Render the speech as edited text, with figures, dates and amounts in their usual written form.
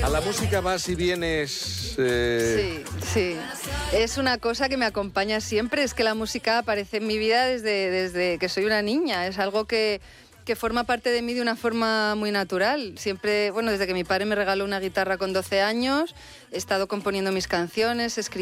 ¿A la música vas y vienes? Sí. Es una cosa que me acompaña siempre. Es que la música aparece en mi vida desde que soy una niña. Es algo que forma parte de mí de una forma muy natural. Siempre, desde que mi padre me regaló una guitarra con 12 años, he estado componiendo mis canciones, escribiendo.